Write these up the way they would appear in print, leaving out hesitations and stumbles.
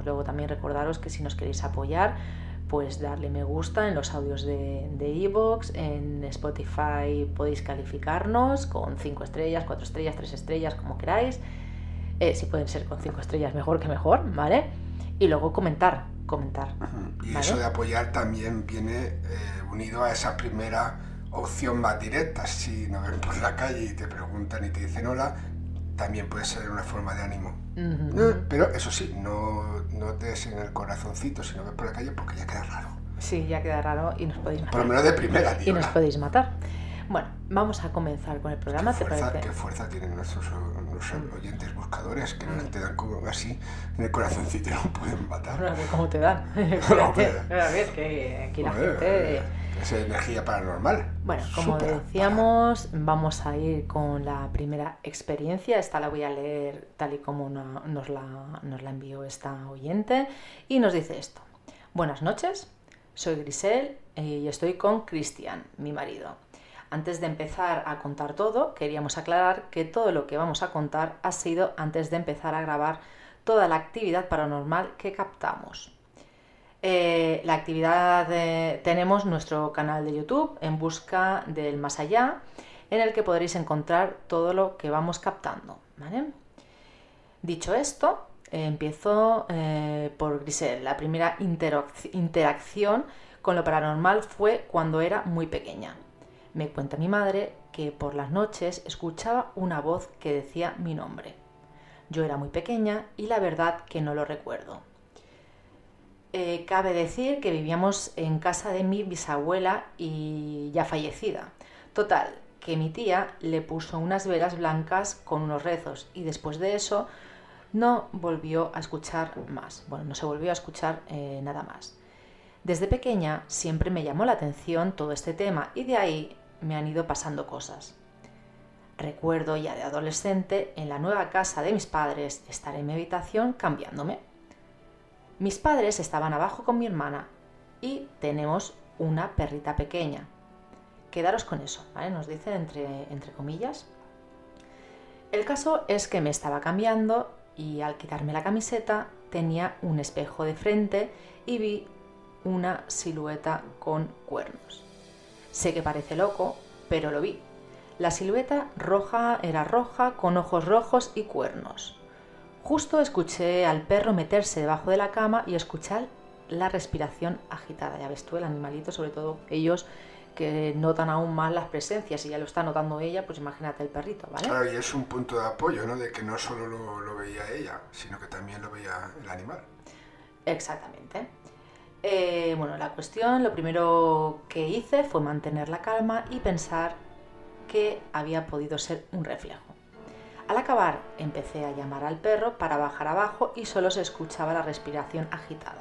Luego también recordaros que si nos queréis apoyar, pues darle me gusta en los audios de iVoox, en Spotify podéis calificarnos con 5 estrellas, 4 estrellas, 3 estrellas, como queráis. Si pueden ser con 5 estrellas, mejor que mejor, ¿vale? Y luego comentar. Y ¿vale? eso de apoyar también viene unido a esa primera opción más directa. Si nos ven por la calle y te preguntan y te dicen hola, también puede ser una forma de ánimo. Pero eso sí, no des en el corazoncito si nos ves por la calle, porque ya queda raro. Sí, ya queda raro y nos podéis matar. Por lo menos de primera, tío. Y nos podéis matar. Bueno, vamos a comenzar con el programa. ¿Qué fuerza tienen nuestros oyentes buscadores que te dan como así en el corazoncito y no pueden matar? Bueno, ¿cómo te dan? A ver, que aquí la gente... Es energía paranormal. Bueno, como decíamos, vamos a ir con la primera experiencia. Esta la voy a leer tal y como nos la envió esta oyente. Y nos dice esto. Buenas noches, soy Grisel y estoy con Cristian, mi marido. Antes de empezar a contar todo, queríamos aclarar que todo lo que vamos a contar ha sido antes de empezar a grabar toda la actividad paranormal que captamos. La actividad tenemos nuestro canal de YouTube En Busca del Más Allá, en el que podréis encontrar todo lo que vamos captando, ¿vale? Dicho esto, empiezo por Grisel. La primera interacción con lo paranormal fue cuando era muy pequeña. Me cuenta mi madre que por las noches escuchaba una voz que decía mi nombre. Yo era muy pequeña y la verdad que no lo recuerdo. Cabe decir que vivíamos en casa de mi bisabuela y ya fallecida. Total, que mi tía le puso unas velas blancas con unos rezos y después de eso no volvió a escuchar más. Bueno, no se volvió a escuchar nada más. Desde pequeña siempre me llamó la atención todo este tema y de ahí me han ido pasando cosas. Recuerdo ya de adolescente en la nueva casa de mis padres estar en mi habitación cambiándome. Mis padres estaban abajo con mi hermana y tenemos una perrita pequeña. Quedaros con eso, ¿vale? Nos dice entre comillas. El caso es que me estaba cambiando y al quitarme la camiseta tenía un espejo de frente y vi una silueta con cuernos. Sé que parece loco, pero lo vi. La silueta era roja, con ojos rojos y cuernos. Justo escuché al perro meterse debajo de la cama y escuchar la respiración agitada. Ya ves tú, el animalito, sobre todo ellos que notan aún más las presencias, y ya lo está notando ella, pues imagínate el perrito, ¿vale? Claro, y es un punto de apoyo, ¿no? De que no solo lo veía ella, sino que también lo veía el animal. Exactamente. Bueno, la cuestión, lo primero que hice fue mantener la calma y pensar que había podido ser un reflejo. Al acabar, empecé a llamar al perro para bajar abajo y solo se escuchaba la respiración agitada.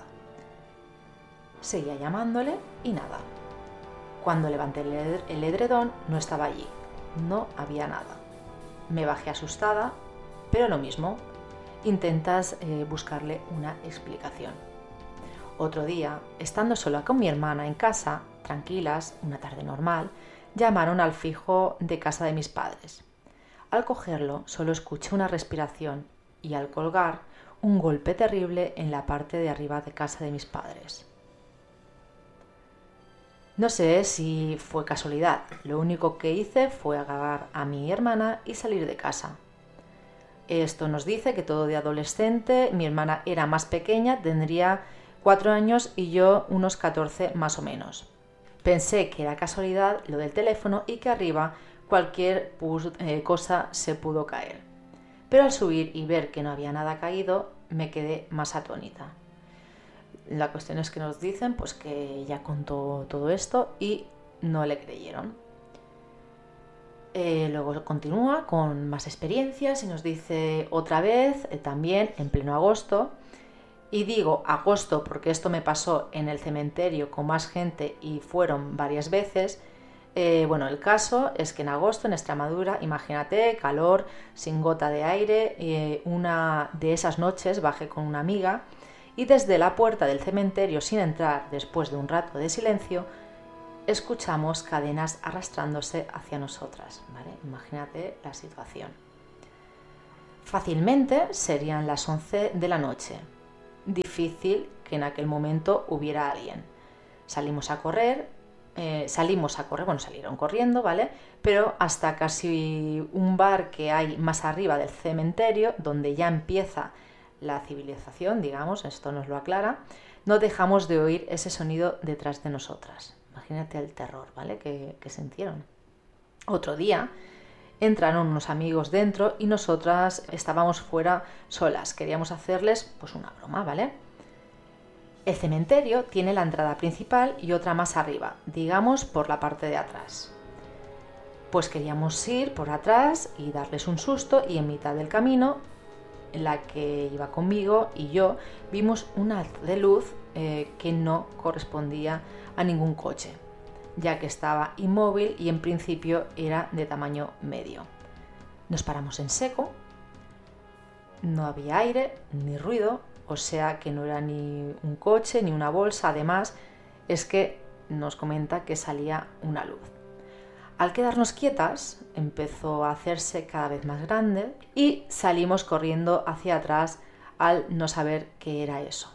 Seguía llamándole y nada. Cuando levanté el edredón, no estaba allí. No había nada. Me bajé asustada, pero lo mismo. Intentas buscarle una explicación. Otro día, estando sola con mi hermana en casa, tranquilas, una tarde normal, llamaron al fijo de casa de mis padres. Al cogerlo, solo escuché una respiración y al colgar, un golpe terrible en la parte de arriba de casa de mis padres. No sé si fue casualidad, lo único que hice fue agarrar a mi hermana y salir de casa. Esto nos dice que todo de adolescente, mi hermana era más pequeña, tendría 4 años y yo unos 14 más o menos. Pensé que era casualidad lo del teléfono y que arriba cualquier cosa se pudo caer. Pero al subir y ver que no había nada caído, me quedé más atónita. La cuestión es que nos dicen pues que ella contó todo esto y no le creyeron. Luego continúa con más experiencias y nos dice otra vez, también en pleno agosto. Y digo agosto porque esto me pasó en el cementerio con más gente y fueron varias veces. Bueno, el caso es que en agosto en Extremadura, imagínate, calor, sin gota de aire, una de esas noches bajé con una amiga y desde la puerta del cementerio, sin entrar, después de un rato de silencio, escuchamos cadenas arrastrándose hacia nosotras, ¿vale? Imagínate la situación. Fácilmente serían las 11 de la noche. difícil que en aquel momento hubiera alguien. Salimos a correr, bueno, salieron corriendo, ¿vale? Pero hasta casi un bar que hay más arriba del cementerio, donde ya empieza la civilización, digamos, esto nos lo aclara, no dejamos de oír ese sonido detrás de nosotras. Imagínate el terror, ¿vale? que sintieron. Otro día entraron unos amigos dentro y nosotras estábamos fuera solas. Queríamos hacerles pues una broma, ¿vale? El cementerio tiene la entrada principal y otra más arriba, digamos por la parte de atrás. Pues queríamos ir por atrás y darles un susto, y en mitad del camino, la que iba conmigo y yo vimos un haz de luz que no correspondía a ningún coche, ya que estaba inmóvil y en principio era de tamaño medio. Nos paramos en seco, no había aire ni ruido, o sea que no era ni un coche ni una bolsa. Además, es que nos comenta que salía una luz. Al quedarnos quietas, empezó a hacerse cada vez más grande y salimos corriendo hacia atrás al no saber qué era eso.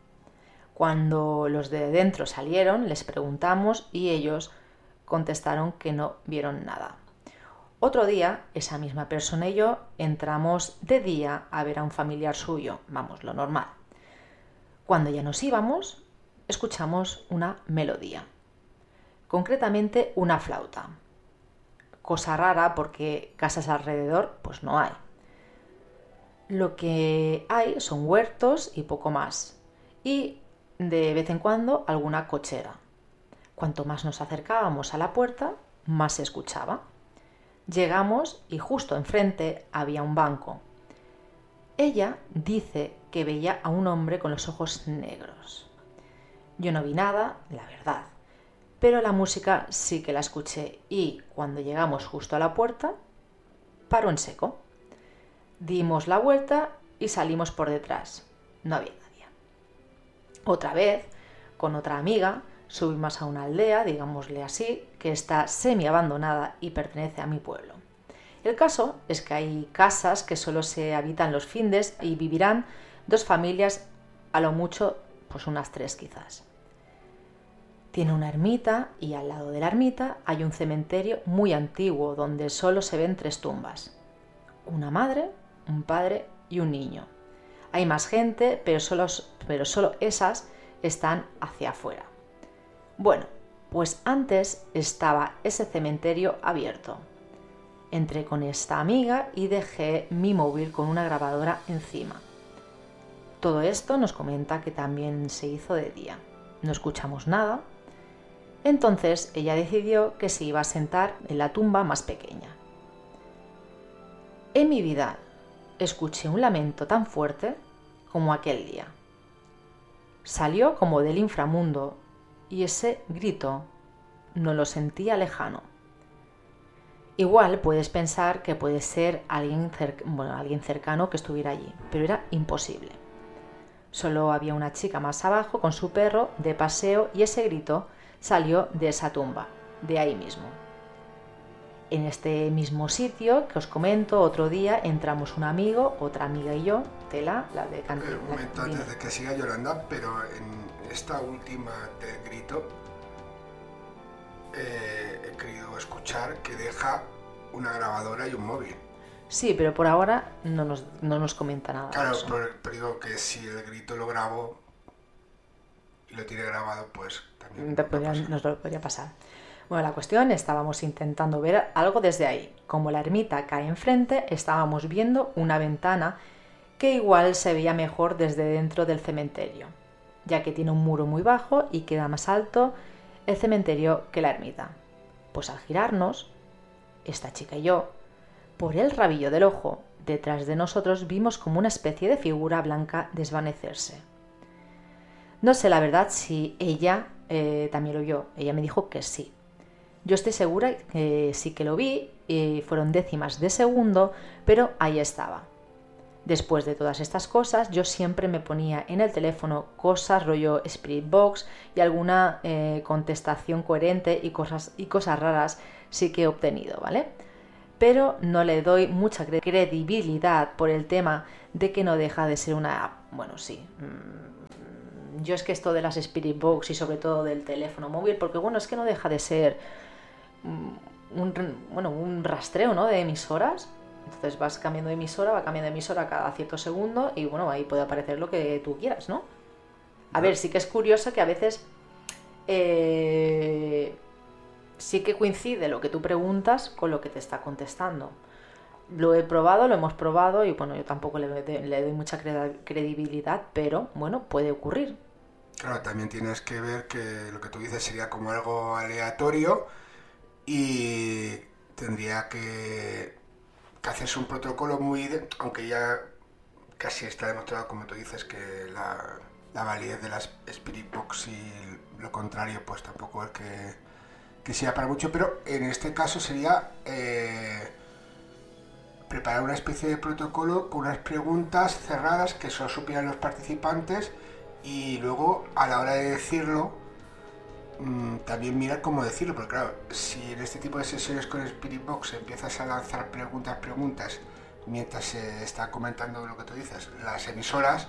Cuando los de dentro salieron, les preguntamos y ellos contestaron que no vieron nada. Otro día, esa misma persona y yo entramos de día a ver a un familiar suyo, vamos, lo normal. Cuando ya nos íbamos, escuchamos una melodía, concretamente una flauta. Cosa rara porque casas alrededor pues no hay. Lo que hay son huertos y poco más, y de vez en cuando alguna cochera. Cuanto más nos acercábamos a la puerta, más se escuchaba. Llegamos y justo enfrente había un banco. Ella dice que veía a un hombre con los ojos negros. Yo no vi nada, la verdad, pero la música sí que la escuché, y cuando llegamos justo a la puerta, paró en seco. Dimos la vuelta y salimos por detrás. No había nadie. Otra vez, con otra amiga, subimos a una aldea, digámosle así, que está semi abandonada y pertenece a mi pueblo. El caso es que hay casas que solo se habitan los findes y vivirán 2 familias, a lo mucho pues unas 3 quizás. Tiene una ermita y al lado de la ermita hay un cementerio muy antiguo donde solo se ven 3 tumbas. Una madre, un padre y un niño. Hay más gente, pero solo esas están hacia afuera. Bueno, pues antes estaba ese cementerio abierto. Entré con esta amiga y dejé mi móvil con una grabadora encima. Todo esto nos comenta que también se hizo de día. No escuchamos nada. Entonces ella decidió que se iba a sentar en la tumba más pequeña. En mi vida escuché un lamento tan fuerte como aquel día. Salió como del inframundo y ese grito no lo sentía lejano. Igual puedes pensar que puede ser alguien cercano que estuviera allí, pero era imposible. Solo había una chica más abajo con su perro de paseo y ese grito salió de esa tumba, de ahí mismo. En este mismo sitio que os comento, otro día entramos un amigo, otra amiga y yo, Tela, la de Cantina. Un momento antes de que siga Yolanda, pero en esta última del grito he querido escuchar que deja una grabadora y un móvil. Sí, pero por ahora no nos comenta nada. Claro, pero digo que si el grito lo grabo y lo tiene grabado, pues también nos lo podría pasar. Bueno, la cuestión, estábamos intentando ver algo desde ahí. Como la ermita cae enfrente, estábamos viendo una ventana que igual se veía mejor desde dentro del cementerio, ya que tiene un muro muy bajo y queda más alto el cementerio que la ermita. Pues al girarnos, esta chica y yo, por el rabillo del ojo, detrás de nosotros vimos como una especie de figura blanca desvanecerse. No sé la verdad si ella también lo vio. Ella me dijo que sí. Yo estoy segura que sí que lo vi, fueron décimas de segundo, pero ahí estaba. Después de todas estas cosas, yo siempre me ponía en el teléfono cosas rollo Spirit Box y alguna contestación coherente y cosas raras sí que he obtenido, ¿vale? Pero no le doy mucha credibilidad por el tema de que no deja de ser una app. Bueno, sí, yo es que esto de las Spirit Box y sobre todo del teléfono móvil, porque bueno, es que no deja de ser un rastreo, ¿no?, de emisoras. Entonces vas cambiando de emisora, va cambiando de emisora cada cierto segundo y bueno, ahí puede aparecer lo que tú quieras, ¿no? A ver, sí que es curioso que a veces sí que coincide lo que tú preguntas con lo que te está contestando. Lo he probado, lo hemos probado y bueno, yo tampoco le doy mucha credibilidad, pero bueno, puede ocurrir. Claro, también tienes que ver que lo que tú dices sería como algo aleatorio y tendría que hacerse un protocolo aunque ya casi está demostrado, como tú dices, que la validez de las Spirit Box y lo contrario pues tampoco es que sea para mucho, pero en este caso sería preparar una especie de protocolo con unas preguntas cerradas que solo supieran los participantes y luego a la hora de decirlo también mirar cómo decirlo, porque claro, si en este tipo de sesiones con Spirit Box empiezas a lanzar preguntas mientras se está comentando lo que tú dices, las emisoras,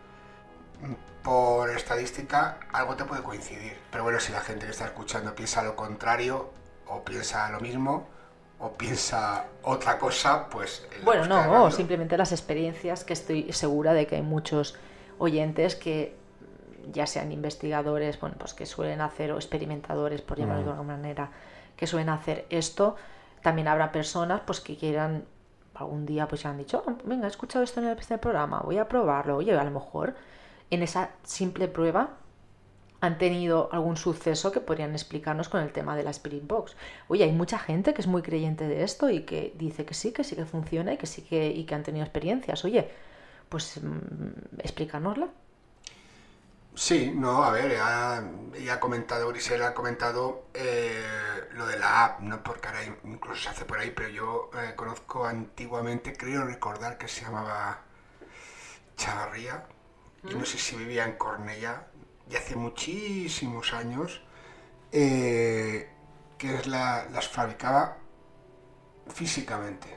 por estadística algo te puede coincidir, pero bueno, si la gente que está escuchando piensa lo contrario o piensa lo mismo o piensa otra cosa, pues... Bueno, no, simplemente las experiencias, que estoy segura de que hay muchos oyentes que ya sean investigadores, bueno, pues que suelen hacer, o experimentadores, por llamarlo de alguna manera, que suelen hacer esto. También habrá personas pues que quieran, algún día pues ya han dicho, oh, venga, he escuchado esto en el programa, voy a probarlo. Oye, a lo mejor en esa simple prueba han tenido algún suceso que podrían explicarnos con el tema de la Spirit Box. Oye, hay mucha gente que es muy creyente de esto y que dice que sí que funciona y que han tenido experiencias. Oye, pues explícanosla. Sí, no, a ver, ella ha comentado, Grisel ha comentado lo de la app, no porque ahora incluso se hace por ahí, pero yo conozco antiguamente, creo recordar que se llamaba Chavarría, y no sé si vivía en Cornellá, y hace muchísimos años, que las fabricaba físicamente.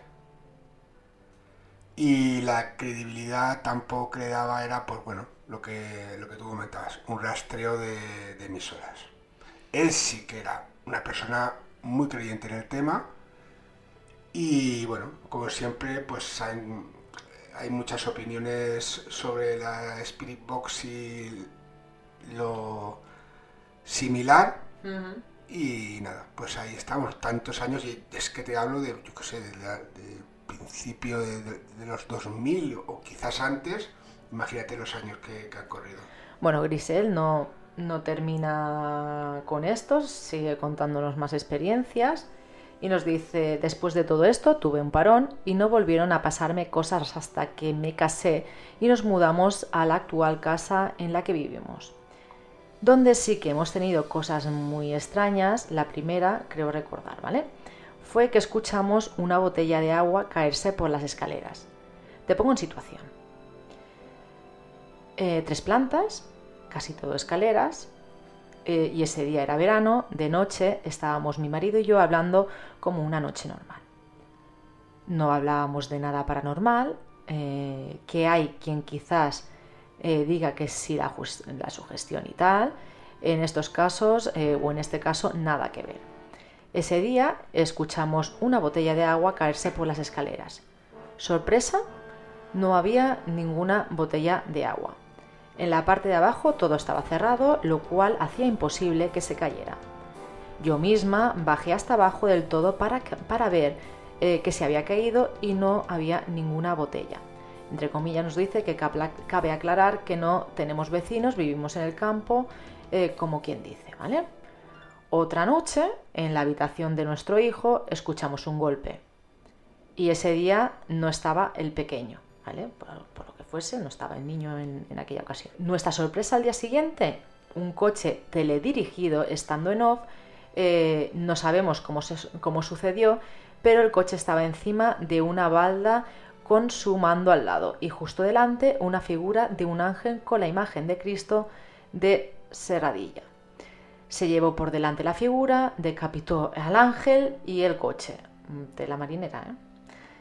Y la credibilidad tampoco le daba, era pues bueno, lo que tú comentabas, un rastreo de emisoras. Él sí que era una persona muy creyente en el tema y bueno, como siempre, pues hay muchas opiniones sobre la Spirit Box y lo similar. Y nada, pues ahí estamos, tantos años, y es que te hablo de, yo qué sé, de principio de los 2000 o quizás antes. Imagínate los años que han corrido. Bueno, Grisel no termina con esto, sigue contándonos más experiencias y nos dice: después de todo esto tuve un parón y no volvieron a pasarme cosas hasta que me casé y nos mudamos a la actual casa en la que vivimos. Donde sí que hemos tenido cosas muy extrañas, la primera, creo recordar, ¿vale?, fue que escuchamos una botella de agua caerse por las escaleras. Te pongo en situación. 3 plantas, casi todo escaleras, y ese día era verano, de noche estábamos mi marido y yo hablando como una noche normal. No hablábamos de nada paranormal, que hay quien quizás diga que sí la sugestión y tal. En estos casos, o en este caso, nada que ver. Ese día escuchamos una botella de agua caerse por las escaleras. Sorpresa, no había ninguna botella de agua. En la parte de abajo todo estaba cerrado, lo cual hacía imposible que se cayera. Yo misma bajé hasta abajo del todo para ver que se había caído y no había ninguna botella. Entre comillas nos dice que cabe aclarar que no tenemos vecinos, vivimos en el campo, como quien dice, ¿vale? Otra noche, en la habitación de nuestro hijo, escuchamos un golpe. Y ese día no estaba el pequeño, ¿vale? Por lo que fuese, no estaba el niño en aquella ocasión. Nuestra sorpresa al día siguiente, un coche teledirigido estando en off, no sabemos cómo sucedió, pero el coche estaba encima de una balda con su mando al lado y justo delante una figura de un ángel con la imagen de Cristo de Serradilla. Se llevó por delante la figura, decapitó al ángel y el coche, de la marinera,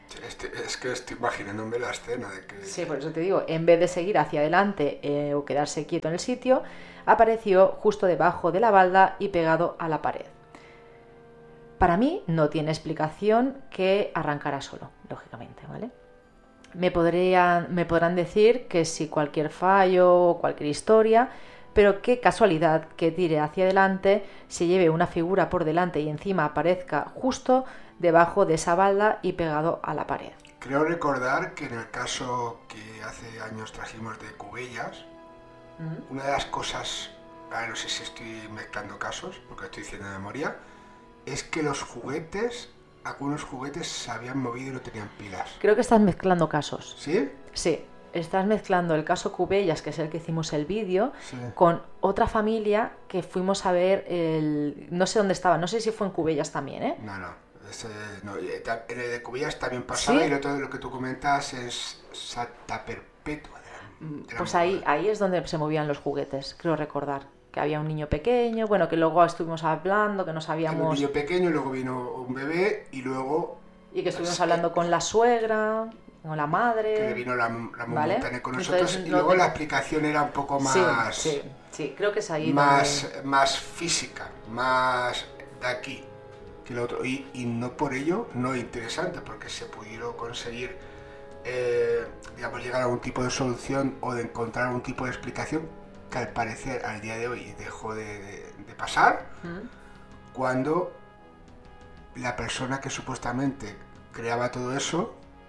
Es que estoy imaginándome la escena de que... Sí, por eso te digo, en vez de seguir hacia adelante o quedarse quieto en el sitio, apareció justo debajo de la balda y pegado a la pared. Para mí no tiene explicación que arrancara solo, lógicamente, ¿vale? Me podrán decir que si cualquier fallo o cualquier historia, pero qué casualidad que tire hacia adelante, se lleve una figura por delante y encima aparezca justo debajo de esa balda y pegado a la pared. Creo recordar que en el caso que hace años trajimos de Cubellas, una de las cosas, no sé si estoy mezclando casos, porque estoy diciendo de memoria, es que algunos juguetes se habían movido y no tenían pilas. Creo que estás mezclando casos. ¿Sí? Sí, estás mezclando el caso Cubellas, que es el que hicimos el vídeo, Sí. con otra familia que fuimos a ver, no sé dónde estaba, no sé si fue en Cubellas también, ¿eh? No. En el de Cubillas también pasaba, ¿Sí? y lo que tú comentas es Santa Perpetua de la Pues Mogollón. ahí es donde se movían los juguetes, creo recordar. Que había un niño pequeño, bueno, que luego estuvimos hablando, que no Era un sabíamos... niño pequeño, luego vino un bebé y luego... Y que estuvimos hablando con la suegra, con la madre... Que vino la ¿vale? montaña con Entonces, nosotros, y luego la explicación era un poco más... Sí, creo que es ahí más física, más de aquí que lo otro, y no por ello no interesante, porque se pudieron conseguir digamos, llegar a algún tipo de solución o de encontrar algún tipo de explicación que al parecer al día de hoy dejó de pasar cuando la persona que supuestamente creaba todo eso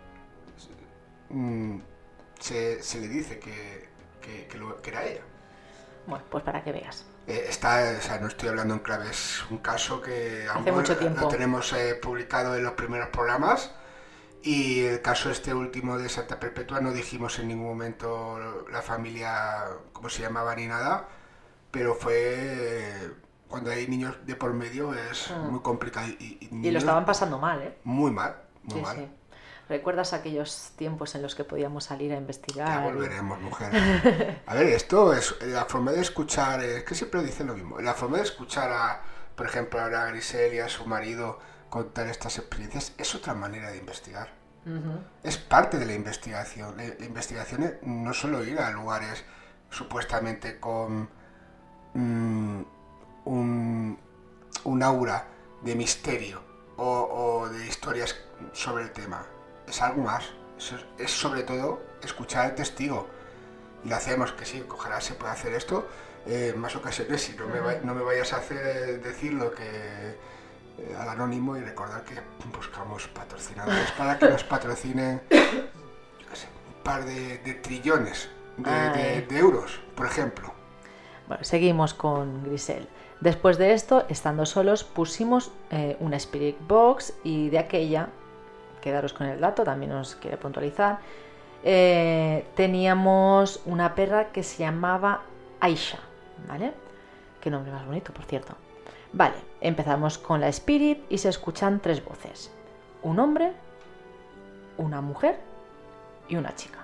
se le dice que era ella. Bueno, pues para que veas. No estoy hablando en clave, es un caso que Hace mucho tiempo. lo tenemos publicado en los primeros programas, y el caso este último de Santa Perpetua no dijimos en ningún momento la familia, cómo se llamaba ni nada, pero fue cuando hay niños de por medio es muy complicado y lo estaban pasando mal, ¿eh? Muy mal. Sí. ¿Recuerdas aquellos tiempos en los que podíamos salir a investigar? Ya volveremos, mujer. A ver, esto es la forma de escuchar, es que siempre dicen lo mismo, la forma de escuchar por ejemplo, ahora a Grisel y a su marido contar estas experiencias es otra manera de investigar. Es parte de la investigación. La investigación es no solo ir a lugares supuestamente con un aura de misterio o de historias sobre el tema. Es algo más. Es sobre todo escuchar al testigo. Y lo hacemos, que sí, ojalá se pueda hacer esto en más ocasiones. Y no me vayas a hacer decir lo que al anónimo, y recordar que buscamos patrocinadores para que nos patrocinen, yo qué sé, un par de trillones de euros, por ejemplo. Bueno, seguimos con Grisel. Después de esto, estando solos, pusimos una Spirit Box, y de aquella, quedaros con el dato, también os quiere puntualizar, teníamos una perra que se llamaba Aisha, ¿vale? Qué nombre más bonito, por cierto. Vale, empezamos con la Spirit y se escuchan 3 voces. Un hombre, una mujer y una chica.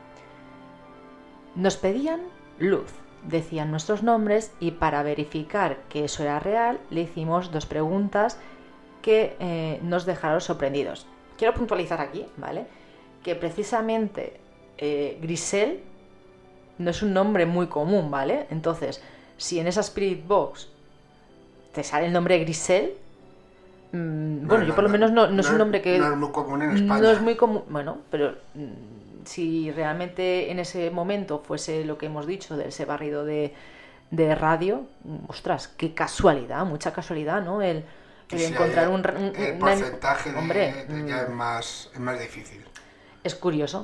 Nos pedían luz, decían nuestros nombres, y para verificar que eso era real le hicimos 2 preguntas que nos dejaron sorprendidos. Quiero puntualizar aquí, ¿vale? Que precisamente Grisel no es un nombre muy común, ¿vale? Entonces, si en esa Spirit Box te sale el nombre Grisel, bueno, yo por lo menos no es un nombre que... No es muy común en España. No es muy común, bueno, pero si realmente en ese momento fuese lo que hemos dicho de ese barrido de radio, ostras, qué casualidad, mucha casualidad, ¿no? El encontrar el porcentaje hombre, ya es más difícil. Es curioso.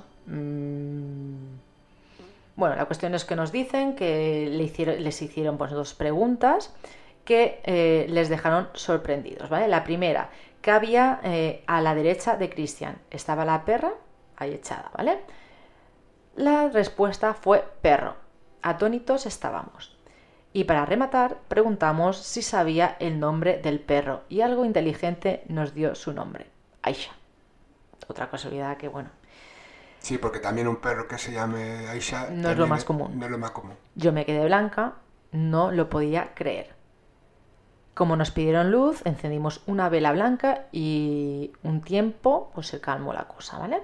Bueno, la cuestión es que nos dicen que les hicieron pues 2 preguntas que les dejaron sorprendidos, ¿vale? La primera, que había a la derecha de Cristian, estaba la perra ahí echada, ¿vale? La respuesta fue perro. Atónitos estábamos. Y para rematar, preguntamos si sabía el nombre del perro, y algo inteligente nos dio su nombre, Aisha. Otra casualidad que, bueno... Sí, porque también un perro que se llame Aisha no es lo más común. No es lo más común. Yo me quedé blanca, no lo podía creer. Como nos pidieron luz, encendimos una vela blanca y un tiempo pues se calmó la cosa, ¿vale?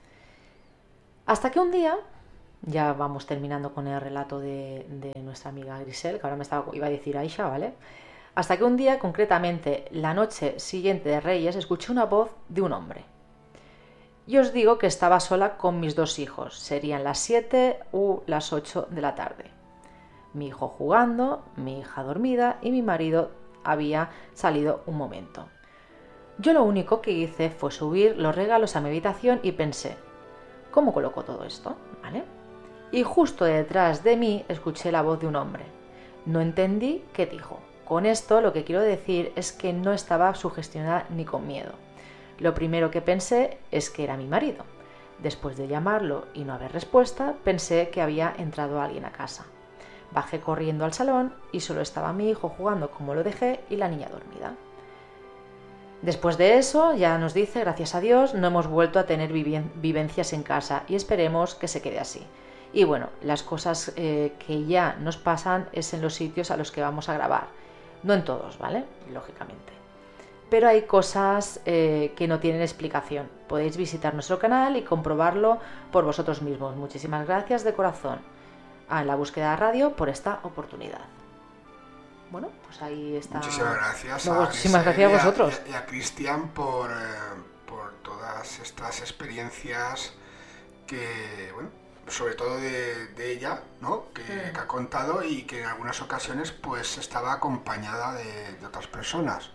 Hasta que un día, ya vamos terminando con el relato de nuestra amiga Grisel, que ahora iba a decir Aisha, ¿vale? Hasta que un día, concretamente la noche siguiente de Reyes, escuché una voz de un hombre. Y os digo que estaba sola con mis 2 hijos, serían las 7 u las 8 de la tarde. Mi hijo jugando, mi hija dormida y mi marido había salido un momento. Yo lo único que hice fue subir los regalos a mi habitación y pensé, ¿cómo coloco todo esto? ¿Vale? Y justo detrás de mí escuché la voz de un hombre. No entendí qué dijo. Con esto lo que quiero decir es que no estaba sugestionada ni con miedo. Lo primero que pensé es que era mi marido. Después de llamarlo y no haber respuesta, pensé que había entrado alguien a casa. Bajé corriendo al salón y solo estaba mi hijo jugando como lo dejé y la niña dormida. Después de eso, ya nos dice, gracias a Dios, no hemos vuelto a tener vivencias en casa y esperemos que se quede así. Y bueno, las cosas que ya nos pasan es en los sitios a los que vamos a grabar. No en todos, ¿vale? Lógicamente. Pero hay cosas que no tienen explicación. Podéis visitar nuestro canal y comprobarlo por vosotros mismos. Muchísimas gracias de corazón a La Búsqueda Radio por esta oportunidad. Bueno, pues ahí está. Muchísimas gracias. Muchísimas gracias a vosotros. Y a Cristian por todas estas experiencias que, bueno, sobre todo de ella, ¿no? Que ha contado y que en algunas ocasiones pues estaba acompañada de otras personas.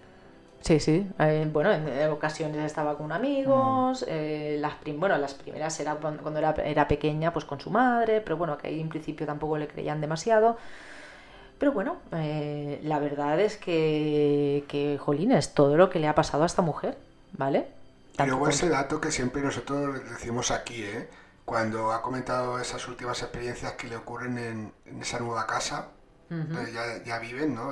Sí. Bueno, en ocasiones estaba con amigos, las primeras era cuando era pequeña, pues con su madre, pero bueno, que ahí en principio tampoco le creían demasiado. Pero bueno, la verdad es que, jolines, todo lo que le ha pasado a esta mujer, ¿vale? Y luego ese dato que siempre nosotros decimos aquí, cuando ha comentado esas últimas experiencias que le ocurren en esa nueva casa, donde ya viven, ¿no?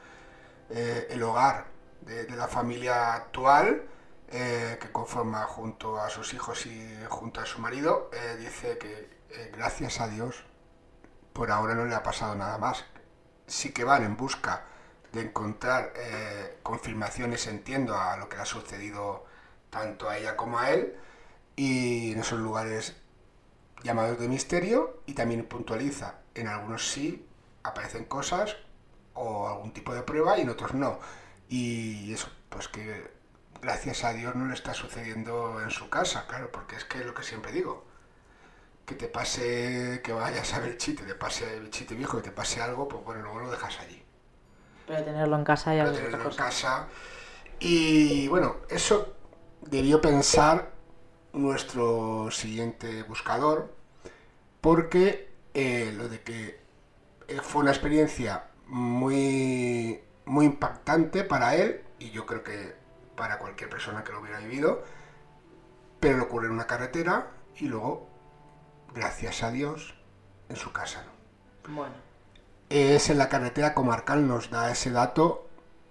El hogar de la familia actual, que conforma junto a sus hijos y junto a su marido, dice que gracias a Dios por ahora no le ha pasado nada más. Sí que van en busca de encontrar confirmaciones, entiendo, a lo que le ha sucedido tanto a ella como a él, y en esos lugares llamados de misterio, y también puntualiza, en algunos sí aparecen cosas o algún tipo de prueba y en otros no. Y eso, pues que gracias a Dios no le está sucediendo en su casa, claro, porque es que lo que siempre digo, que te pase, que vayas a ver chiste, te pase el chiste viejo, que te pase algo, pues bueno, luego lo dejas allí. Pero tenerlo en casa ya es otra cosa. Tenerlo en casa. Y bueno, eso debió pensar nuestro siguiente buscador, porque lo de que fue una experiencia muy impactante para él, y yo creo que para cualquier persona que lo hubiera vivido, pero le ocurre en una carretera y luego, gracias a Dios, en su casa, ¿no? Bueno. Es en la carretera comarcal, nos da ese dato,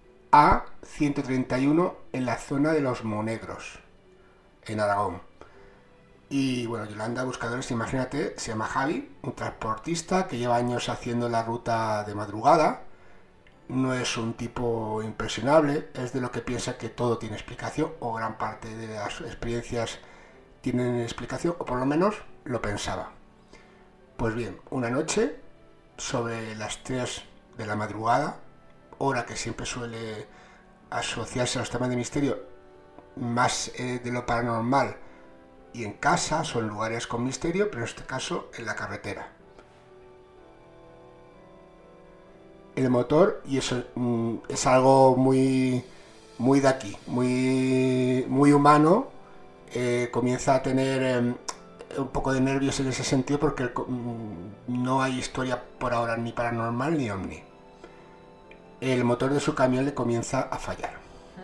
A131, en la zona de los Monegros, en Aragón. Y bueno, Yolanda, buscadores, imagínate, se llama Javi, un transportista que lleva años haciendo la ruta de madrugada. No es un tipo impresionable, es de lo que piensa que todo tiene explicación, o gran parte de las experiencias tienen explicación, o por lo menos lo pensaba. Pues bien, una noche, sobre las 3 de la madrugada, hora que siempre suele asociarse a los temas de misterio, más de lo paranormal, y en casa, son lugares con misterio, pero en este caso en la carretera. El motor, y eso es algo muy de aquí, muy humano, comienza a tener un poco de nervios en ese sentido, porque no hay historia por ahora ni paranormal ni ovni. El motor de su camión le comienza a fallar.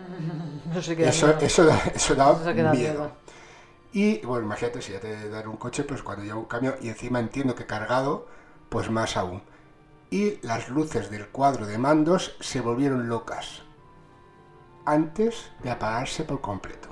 Eso da miedo. Y bueno, imagínate, si ya te dan un coche, pues cuando lleva un camión, y encima entiendo que cargado, pues más aún. Y las luces del cuadro de mandos se volvieron locas antes de apagarse por completo.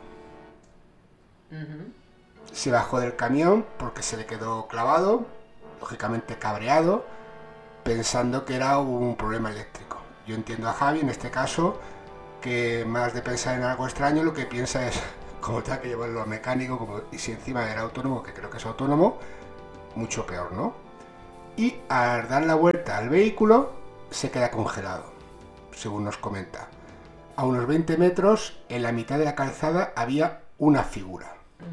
Se bajó del camión porque se le quedó clavado, lógicamente cabreado, pensando que era un problema eléctrico. yo entiendo a Javi en este caso, que más de pensar en algo extraño, lo que piensa es cómo tenga que llevarlo a mecánico, y si encima era autónomo, que creo que es autónomo, mucho peor, ¿no? Y al dar la vuelta al vehículo, se queda congelado, según nos comenta. A unos 20 metros, en la mitad de la calzada, había una figura.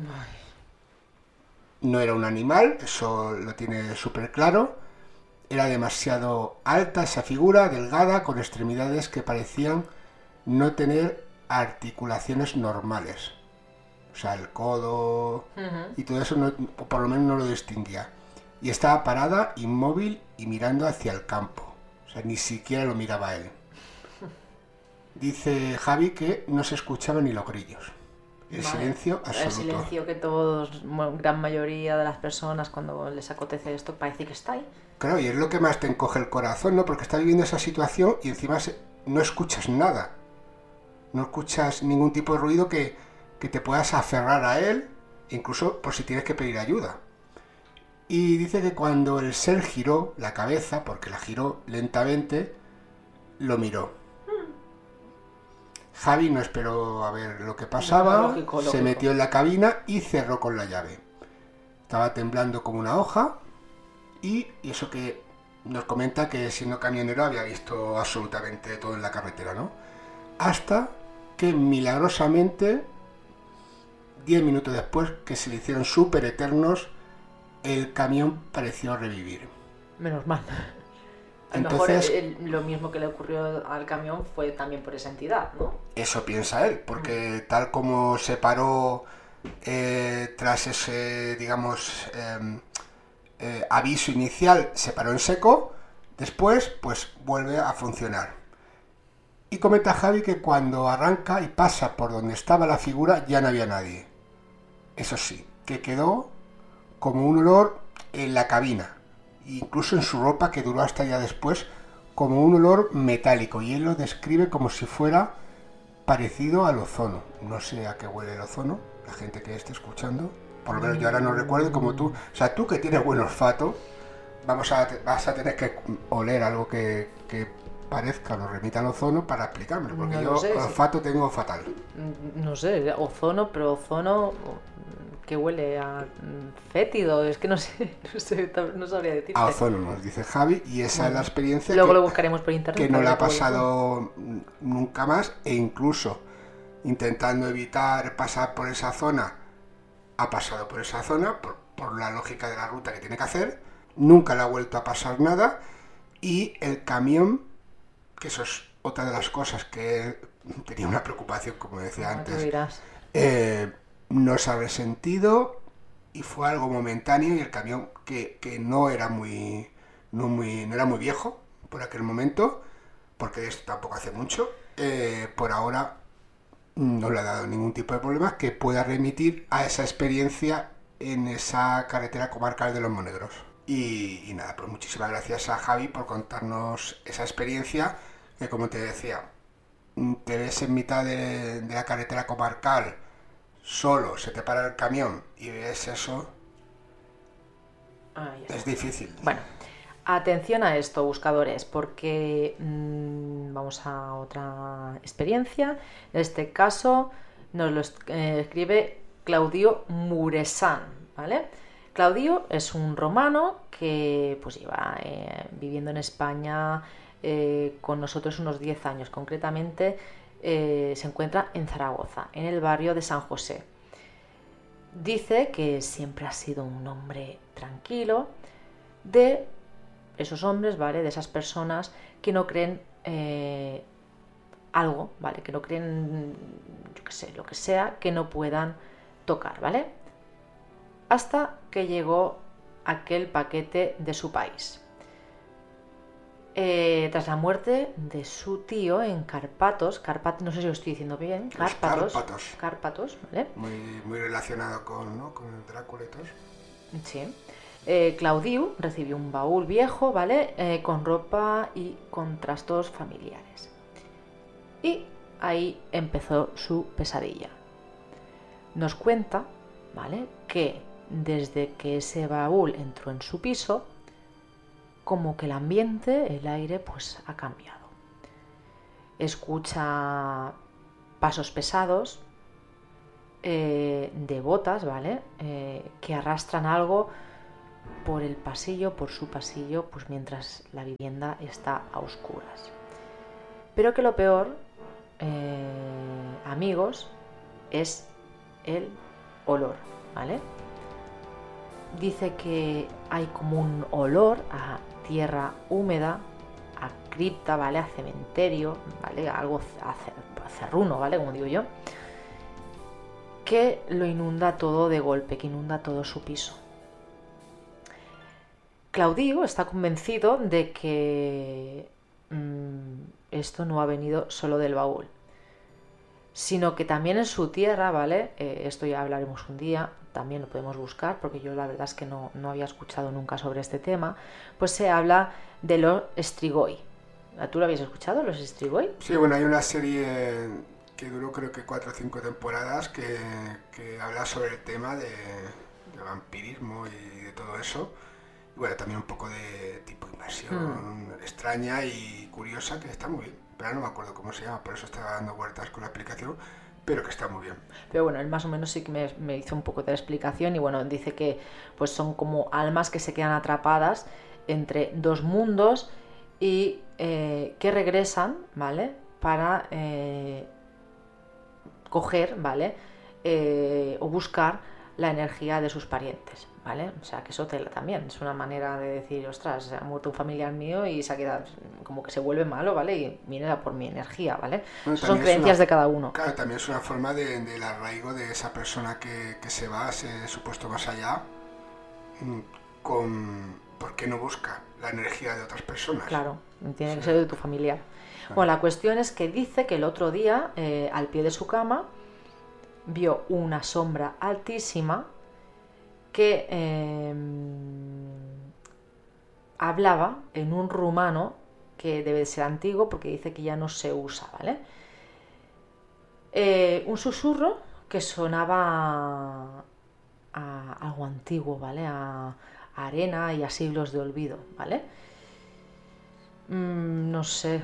No era un animal, eso lo tiene súper claro. Era demasiado alta esa figura, delgada, con extremidades que parecían no tener articulaciones normales. O sea, el codo y todo eso, no, por lo menos no lo distinguía. Y estaba parada, inmóvil y mirando hacia el campo. O sea, ni siquiera lo miraba él. Dice Javi que no se escuchaban ni los grillos. El silencio absoluto. El silencio que todos, gran mayoría de las personas, cuando les acontece esto, parece que está ahí. Claro, y es lo que más te encoge el corazón, ¿no? Porque estás viviendo esa situación y encima no escuchas nada. No escuchas ningún tipo de ruido que te puedas aferrar a él, incluso por si tienes que pedir ayuda. Y dice que cuando el ser giró la cabeza, porque la giró lentamente, lo miró. Javi no esperó a ver lo que pasaba, lógico. Se metió en la cabina y cerró con la llave. Estaba temblando como una hoja y eso que nos comenta que siendo camionero había visto absolutamente todo en la carretera, ¿no? Hasta que milagrosamente, 10 minutos después, que se le hicieron súper eternos, el camión pareció revivir. Menos mal. A lo Entonces, mejor lo mismo que le ocurrió al camión fue también por esa entidad, ¿no? Eso piensa él, porque tal como se paró tras ese, digamos, aviso inicial, se paró en seco, después pues vuelve a funcionar. Y comenta Javi que cuando arranca y pasa por donde estaba la figura ya no había nadie. Eso sí, que quedó como un olor en la cabina, incluso en su ropa, que duró hasta ya después, como un olor metálico, y él lo describe como si fuera parecido al ozono. No sé a qué huele el ozono, la gente que esté escuchando, por lo menos yo ahora no recuerdo, como tú, o sea, tú que tienes buen olfato, vas a tener que oler algo que parezca o nos remita al ozono para explicármelo, porque yo olfato tengo fatal. No sé, ozono, pero ozono que huele a fétido, es que no sé, no sabría decirte. A ozono nos dice Javi, y esa es la experiencia luego lo buscaremos por internet. Que no le ha pasado nunca más, e incluso intentando evitar pasar por esa zona, ha pasado por esa zona, por la lógica de la ruta que tiene que hacer, nunca le ha vuelto a pasar nada, y el camión, que eso es otra de las cosas que tenía una preocupación, como decía antes, no se ha resentido y fue algo momentáneo, y el camión que no era muy viejo por aquel momento, porque de esto tampoco hace mucho, por ahora no le ha dado ningún tipo de problemas que pueda remitir a esa experiencia en esa carretera comarcal de Los Monegros. Y nada, pues muchísimas gracias a Javi por contarnos esa experiencia, que como te decía, te ves en mitad de la carretera comarcal, solo, se te para el camión y ves eso, es difícil. Bueno, atención a esto, buscadores, porque vamos a otra experiencia. En este caso nos lo escribe Claudio Muresan, ¿vale? Claudio es un romano que pues lleva viviendo en España con nosotros unos 10 años. Concretamente se encuentra en Zaragoza, en el barrio de San José. Dice que siempre ha sido un hombre tranquilo, de esos hombres, ¿vale? De esas personas que no creen algo, ¿vale? Que no creen, yo qué sé, lo que sea, que no puedan tocar, ¿vale? Hasta que llegó aquel paquete de su país. Tras la muerte de su tío en Cárpatos, no sé si lo estoy diciendo bien, Cárpatos, ¿vale? Muy relacionado con el Drácula y todo. Sí. Claudiu recibió un baúl viejo, ¿vale? Con ropa y con trastos familiares. Y ahí empezó su pesadilla. Nos cuenta, ¿vale?, que desde que ese baúl entró en su piso, como que el ambiente, el aire, pues ha cambiado. escucha pasos pesados de botas, ¿vale? Que arrastran algo por el pasillo, por su pasillo, pues mientras la vivienda está a oscuras. Pero que lo peor, amigos, es el olor, ¿vale? Dice que hay como un olor a tierra húmeda, a cripta, ¿vale? A cementerio, ¿vale? Algo a cerruno, ¿vale? Como digo yo, que lo inunda todo de golpe, que inunda todo su piso. Claudio está convencido de que esto no ha venido solo del baúl, sino que también en su tierra, ¿vale? Esto ya hablaremos un día, también lo podemos buscar, porque yo la verdad es que no había escuchado nunca sobre este tema, pues se habla de los Strigoi. ¿Tú lo habías escuchado, los Strigoi? Sí, bueno, hay una serie que duró creo que 4 o 5 temporadas que habla sobre el tema de vampirismo y de todo eso. Y bueno, también un poco de tipo inversión extraña y curiosa, que está muy bien. Pero no me acuerdo cómo se llama, por eso estaba dando vueltas con la explicación, pero que está muy bien. Pero bueno, él más o menos sí que me hizo un poco de explicación y bueno, dice que pues son como almas que se quedan atrapadas entre dos mundos y que regresan, ¿vale? Para coger, ¿vale? O buscar la energía de sus parientes, ¿vale? O sea, que eso también es una manera de decir, ostras, se ha muerto un familiar mío y se ha quedado, como que se vuelve malo, ¿vale? Y viene por mi energía, ¿vale? Bueno, son creencias de cada uno. Claro, también es una forma del arraigo de esa persona que se va a ese supuesto más allá, ¿por qué no busca la energía de otras personas? Claro, tiene que ser de tu familiar. Bueno, la cuestión es que dice que el otro día, al pie de su cama, vio una sombra altísima que hablaba en un rumano que debe de ser antiguo porque dice que ya no se usa, ¿vale? Un susurro que sonaba a algo antiguo, ¿vale? A arena y a siglos de olvido, ¿vale? No sé,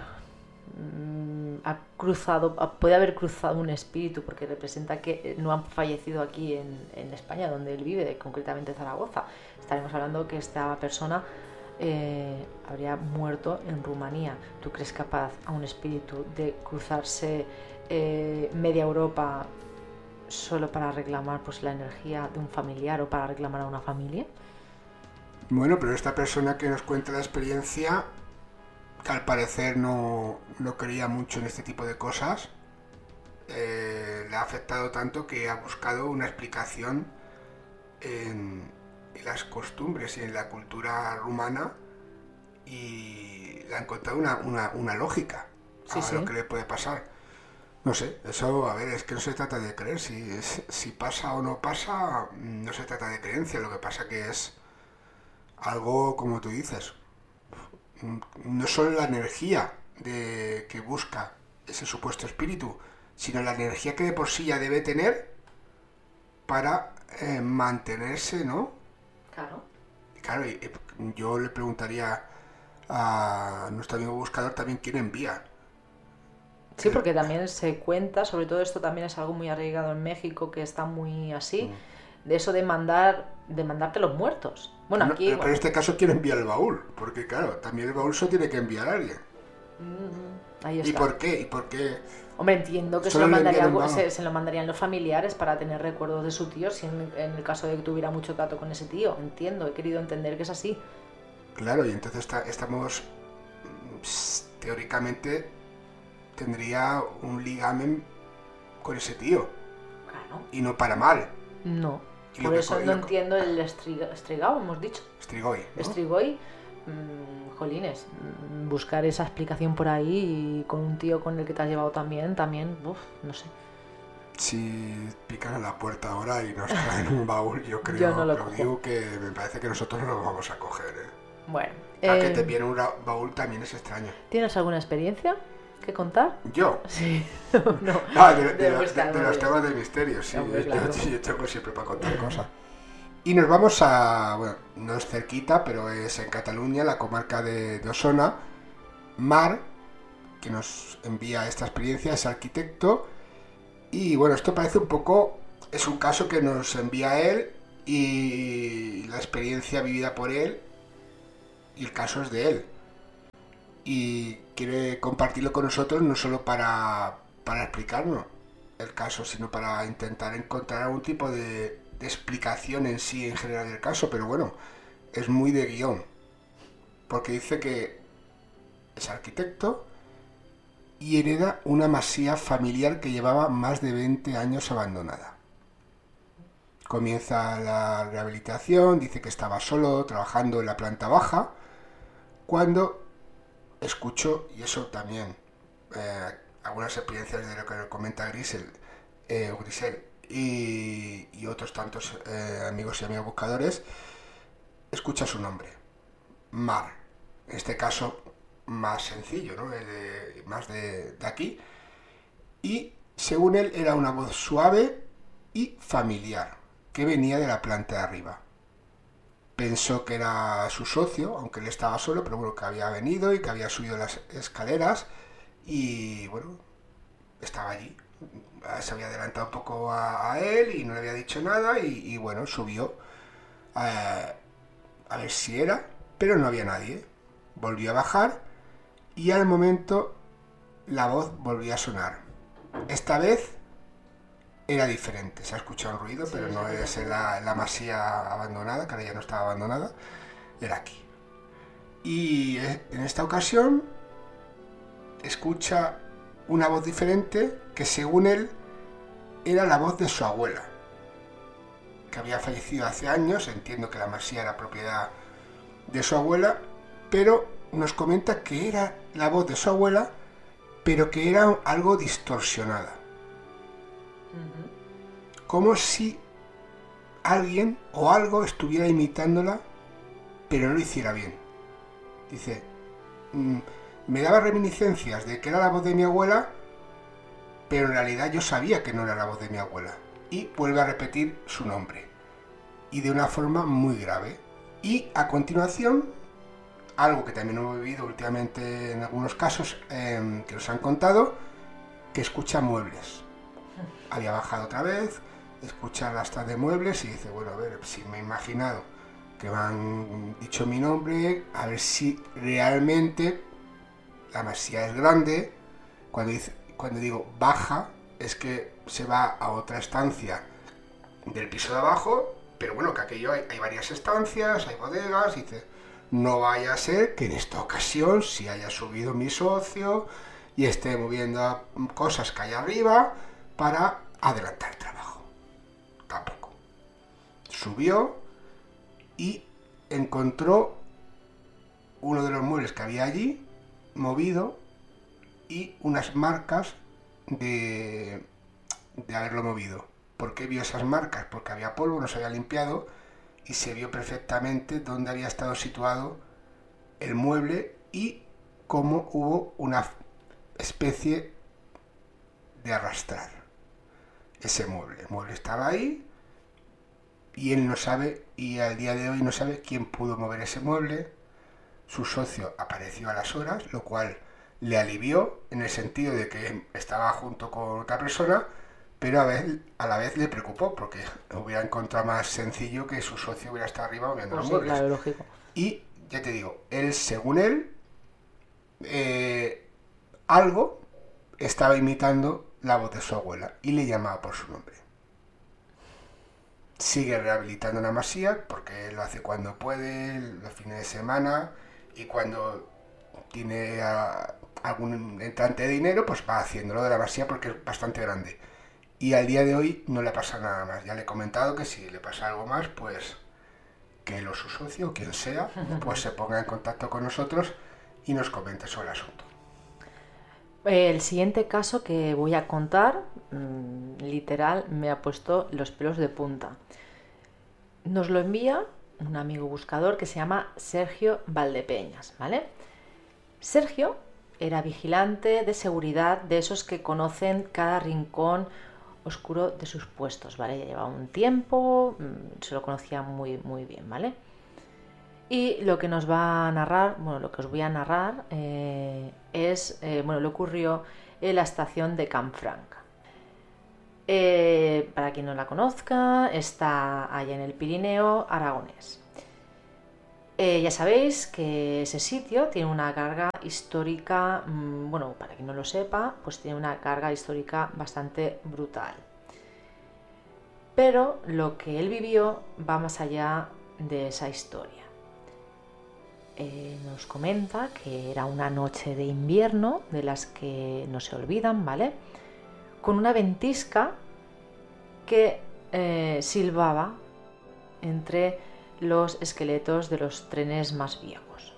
puede haber cruzado un espíritu porque representa que no han fallecido aquí en España, donde él vive, concretamente Zaragoza. Estaremos hablando que esta persona habría muerto en Rumanía. ¿Tú crees capaz a un espíritu de cruzarse media Europa solo para reclamar pues la energía de un familiar o para reclamar a una familia? Bueno, pero esta persona que nos cuenta la experiencia, que al parecer no creía mucho en este tipo de cosas, le ha afectado tanto que ha buscado una explicación en las costumbres y en la cultura rumana y le ha encontrado una lógica a lo que le puede pasar. No sé, eso, a ver, es que no se trata de creer, si pasa o no pasa, no se trata de creencia, lo que pasa que es algo, como tú dices, no solo la energía que busca ese supuesto espíritu, sino la energía que de por sí ya debe tener para mantenerse, ¿no? Claro. Claro, y yo le preguntaría a nuestro amigo buscador también quién envía. Sí, porque también se cuenta, sobre todo esto también es algo muy arraigado en México, que está muy así, de eso de mandarte los muertos. Bueno, no, aquí... pero en este caso, ¿quién envía el baúl? Porque claro, también el baúl se tiene que enviar a alguien. Ahí está. ¿Y por qué? Hombre, entiendo que se lo mandarían los familiares para tener recuerdos de su tío, si en el caso de que tuviera mucho trato con ese tío. Entiendo, he querido entender que es así. Claro, y entonces estamos, teóricamente, tendría un ligamen con ese tío. Claro. Y no para mal. No. Por eso no entiendo el Strigoi, hemos dicho. Strigoi, ¿no? Strigoi, jolines, buscar esa explicación por ahí y con un tío con el que te has llevado también, no sé. Si pican a la puerta ahora y nos traen un baúl, yo creo, yo no lo pero digo que me parece que nosotros no lo vamos a coger, ¿eh? Bueno. A que te viene un baúl también es extraño. ¿Tienes alguna experiencia que contar? ¿Yo? Sí. No, de los temas de misterio, sí. Claro. Yo tengo siempre para contar cosas. Y nos vamos a, bueno, no es cerquita, pero es en Cataluña, la comarca de Osona, Mar, que nos envía esta experiencia es arquitecto. Y bueno, esto parece un poco, es un caso que nos envía él y la experiencia vivida por él y el caso es de él. Y quiere compartirlo con nosotros no solo para explicarnos el caso, sino para intentar encontrar algún tipo de explicación en sí, en general del caso. Pero bueno, es muy de guión, porque dice que es arquitecto y hereda una masía familiar que llevaba más de 20 años abandonada. Comienza la rehabilitación, dice que estaba solo, trabajando en la planta baja, cuando escuchó, y eso también, algunas experiencias de lo que comenta Grisel y otros tantos amigos y amigas buscadores, escucha su nombre, Mar. En este caso, más sencillo, ¿no? Más de aquí. Y según él, era una voz suave y familiar, que venía de la planta de arriba. Pensó que era su socio, aunque él estaba solo, pero bueno, que había venido y que había subido las escaleras y bueno, estaba allí. Se había adelantado un poco a él y no le había dicho nada y bueno, subió a ver si era, pero no había nadie. Volvió a bajar y al momento la voz volvió a sonar. Esta vez era diferente, se ha escuchado un ruido, sí, pero no es la masía abandonada, que ahora ya no estaba abandonada, era aquí. Y en esta ocasión escucha una voz diferente que según él era la voz de su abuela, que había fallecido hace años. Entiendo que la masía era propiedad de su abuela, pero nos comenta que era la voz de su abuela, pero que era algo distorsionada. Como si alguien o algo estuviera imitándola, pero no lo hiciera bien. Dice, me daba reminiscencias de que era la voz de mi abuela, pero en realidad yo sabía que no era la voz de mi abuela. Y vuelve a repetir su nombre. Y de una forma muy grave. Y a continuación, algo que también hemos vivido últimamente en algunos casos que nos han contado, que escucha muebles. Había bajado otra vez, escucha las tas de muebles y dice, bueno, a ver, si me he imaginado que me han dicho mi nombre, a ver si realmente la masía es grande. Cuando digo baja, es que se va a otra estancia del piso de abajo, pero bueno, que aquello hay varias estancias, hay bodegas, y dice, no vaya a ser que en esta ocasión si haya subido mi socio y esté moviendo cosas que hay arriba para adelantar el trabajo. Tampoco. Subió y encontró uno de los muebles que había allí movido y unas marcas de haberlo movido. ¿Por qué vio esas marcas? Porque había polvo, no se había limpiado y se vio perfectamente dónde había estado situado el mueble y cómo hubo una especie de arrastrar ese mueble. El mueble estaba ahí y él no sabe, y al día de hoy no sabe quién pudo mover ese mueble. Su socio apareció a las horas, lo cual le alivió en el sentido de que estaba junto con otra persona, pero a la vez le preocupó porque hubiera encontrado más sencillo que su socio hubiera estado arriba moviendo los muebles. Claro, lógico. Y ya te digo, él, según él, algo estaba imitando la voz de su abuela y le llamaba por su nombre. Sigue rehabilitando una masía porque lo hace cuando puede, los fines de semana, y cuando tiene algún entrante de dinero, pues va haciéndolo de la masía porque es bastante grande. Y al día de hoy no le pasa nada más. Ya le he comentado que si le pasa algo más, pues que él o su socio, quien sea, pues se ponga en contacto con nosotros y nos comente sobre el asunto. El siguiente caso que voy a contar, literal, me ha puesto los pelos de punta. Nos lo envía un amigo buscador que se llama Sergio Valdepeñas, ¿vale? Sergio era vigilante de seguridad, de esos que conocen cada rincón oscuro de sus puestos, ¿vale? Ya llevaba un tiempo, se lo conocía muy, muy bien, ¿vale? Y lo que nos va a narrar, bueno, lo que os voy a narrar le ocurrió en la estación de Canfranc. Para quien no la conozca, está allá en el Pirineo aragonés. Ya sabéis que ese sitio tiene una carga histórica, para quien no lo sepa, pues tiene una carga histórica bastante brutal. Pero lo que él vivió va más allá de esa historia. Nos comenta que era una noche de invierno, de las que no se olvidan, ¿vale? Con una ventisca que silbaba entre los esqueletos de los trenes más viejos.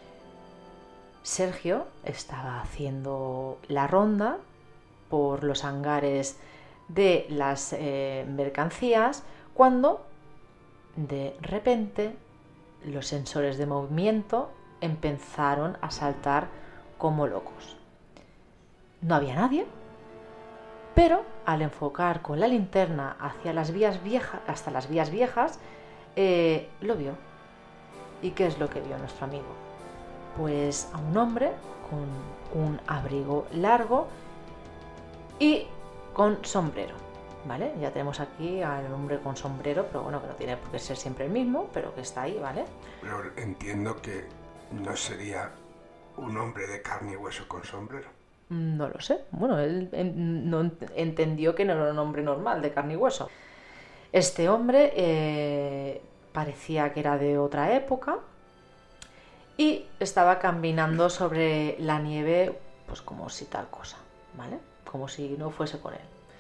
Sergio estaba haciendo la ronda por los hangares de las mercancías cuando de repente los sensores de movimiento empezaron a saltar como locos. No había nadie, pero al enfocar con la linterna hacia las vías viejas, hasta las vías viejas, lo vio. ¿Y qué es lo que vio nuestro amigo? Pues a un hombre con un abrigo largo y con sombrero, ¿vale? Ya tenemos aquí al hombre con sombrero, pero bueno, que no tiene por qué ser siempre el mismo, pero que está ahí, ¿vale? Pero entiendo que no sería un hombre de carne y hueso con sombrero. No lo sé. Bueno, él no entendió que no era un hombre normal de carne y hueso. Este hombre parecía que era de otra época y estaba caminando sobre la nieve, pues como si tal cosa, ¿vale? Como si no fuese con él.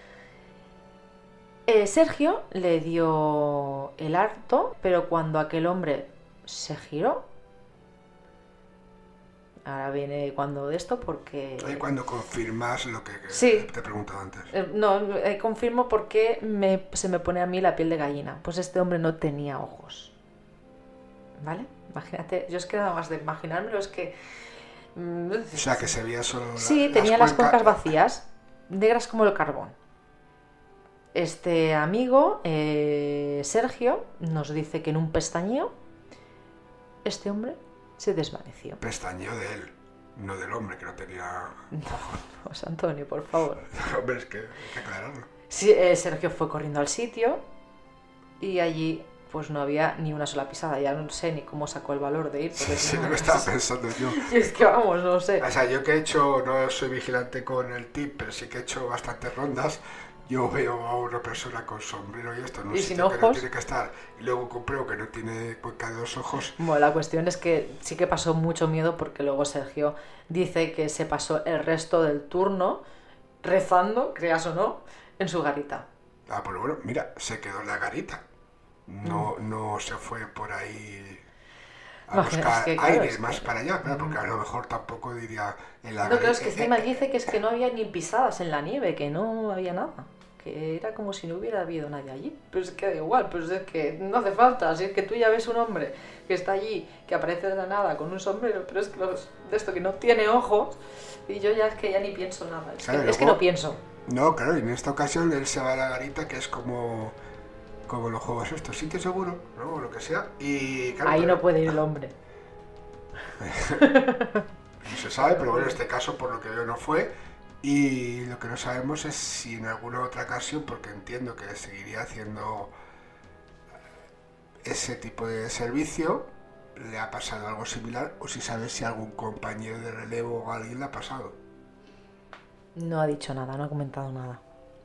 Sergio le dio el harto, pero cuando aquel hombre se giró, ahora viene cuando de esto porque... Ahí cuando confirmas lo que sí. Te he preguntado antes. Confirmo porque se me pone a mí la piel de gallina. Pues este hombre no tenía ojos, ¿vale? Imagínate, yo es que nada más de imaginármelo es que... O sea, que se veía solo... Sí, tenía las cuencas vacías, negras como el carbón. Este amigo, Sergio, nos dice que en un pestañeo este hombre se desvaneció. Pestañeo de él, no del hombre, que no tenía... No, José Antonio, por favor. Hombre, es que hay que aclararlo. Sí, Sergio fue corriendo al sitio y allí pues no había ni una sola pisada. Ya no sé ni cómo sacó el valor de ir. Sí, no lo estaba pensando yo. Y es que vamos, no sé. O sea, yo que he hecho, no soy vigilante con el tip, pero sí que he hecho bastantes rondas. Yo veo a una persona con sombrero y esto, no sé, que no tiene que estar. Y luego compruebo que no tiene cuenca de dos ojos. Bueno, la cuestión es que sí que pasó mucho miedo porque luego Sergio dice que se pasó el resto del turno rezando, creas o no, en su garita. Ah, pues bueno, mira, se quedó en la garita. No se fue por ahí a buscar aire más para allá, claro, porque a lo mejor tampoco diría en la garita. No, claro, es que encima dice que es que no había ni pisadas en la nieve, que no había nada. Que era como si no hubiera habido nadie allí. Pero es que da igual, pues es que no hace falta. Si es que tú ya ves un hombre que está allí, que aparece de la nada con un sombrero, pero es que de esto que no tiene ojos, y yo ya es que ya ni pienso nada. Es que no pienso. No, claro, y en esta ocasión él se va a la garita, que es como los juegos estos, sitio seguro, ¿no? O lo que sea. Y claro, ahí no puede ir el hombre. No se sabe, pero bueno, en este caso por lo que veo no fue. Y lo que no sabemos es si en alguna otra ocasión, porque entiendo que seguiría haciendo ese tipo de servicio, le ha pasado algo similar, o si sabes si algún compañero de relevo o alguien le ha pasado. No ha dicho nada, no ha comentado nada.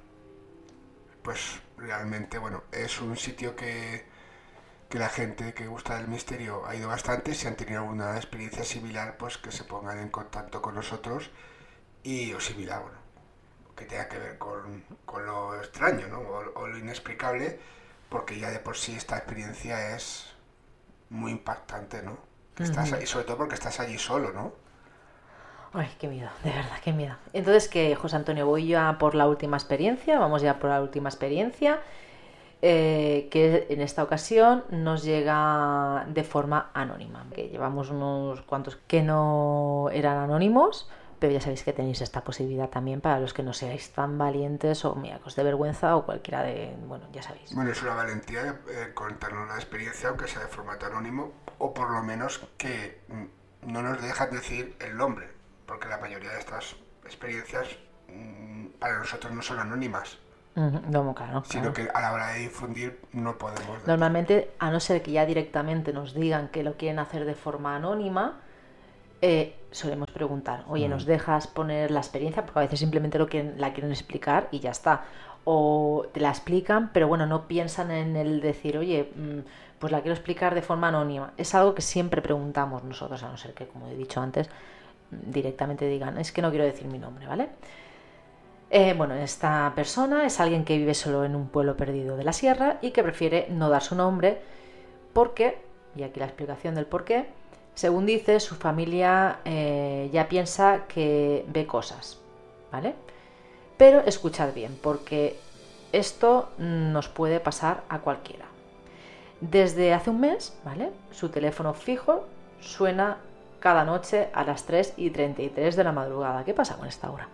Pues realmente, bueno, es un sitio que la gente que gusta del misterio ha ido bastante. Si han tenido alguna experiencia similar, pues que se pongan en contacto con nosotros. O similar, bueno, que tenga que ver con lo extraño, ¿no? O lo inexplicable, porque ya de por sí esta experiencia es muy impactante, ¿no? Que estás ahí, sobre todo porque estás allí solo, ¿no? Ay, qué miedo, de verdad, qué miedo. Entonces, que José Antonio, voy ya por la última experiencia, vamos ya por la última experiencia, que en esta ocasión nos llega de forma anónima. Que llevamos unos cuantos que no eran anónimos, pero ya sabéis que tenéis esta posibilidad también para los que no seáis tan valientes o que os dé vergüenza o cualquiera de... Bueno, ya sabéis. Bueno, es una valentía contarnos la experiencia, aunque sea de formato anónimo, o por lo menos que no nos dejan decir el nombre, porque la mayoría de estas experiencias para nosotros no son anónimas. No, claro, sino que a la hora de difundir no podemos. Normalmente, a no ser que ya directamente nos digan que lo quieren hacer de forma anónima, solemos preguntar, oye, ¿nos dejas poner la experiencia? Porque a veces simplemente la quieren explicar y ya está. O te la explican, pero bueno, no piensan en el decir, oye, pues la quiero explicar de forma anónima. Es algo que siempre preguntamos nosotros, a no ser que, como he dicho antes, directamente digan, es que no quiero decir mi nombre, ¿vale? Bueno, esta persona es alguien que vive solo en un pueblo perdido de la sierra y que prefiere no dar su nombre porque, y aquí la explicación del por qué, según dice, su familia ya piensa que ve cosas, ¿vale? Pero escuchad bien, porque esto nos puede pasar a cualquiera. Desde hace un mes, ¿vale? Su teléfono fijo suena cada noche a las 3:33 de la madrugada. ¿Qué pasa con esta hora?